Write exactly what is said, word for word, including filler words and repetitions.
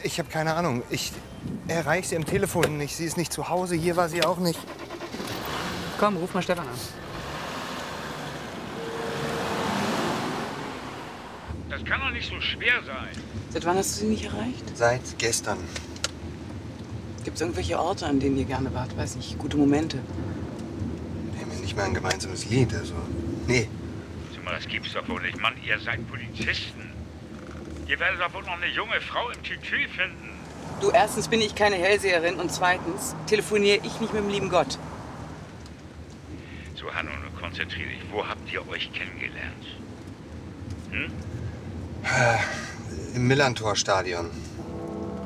Ich habe keine Ahnung. Ich erreiche sie am Telefon nicht. Sie ist nicht zu Hause. Hier war sie auch nicht. Komm, ruf mal Stefan an. Das kann doch nicht so schwer sein. Seit wann hast du sie nicht erreicht? Seit gestern. Gibt es irgendwelche Orte, an denen ihr gerne wart? Weiß nicht, gute Momente? Wir haben ja nicht mal ein gemeinsames Lied, also. Nee. Sag mal, das gibt's doch wohl nicht. Mann, ihr seid Polizisten. Ihr werdet doch wohl noch eine junge Frau im Tütü finden. Du, erstens bin ich keine Hellseherin und zweitens telefoniere ich nicht mit dem lieben Gott. So, Hanno, nur konzentrier dich. Wo habt ihr euch kennengelernt? Hm? Im Millantor-Stadion.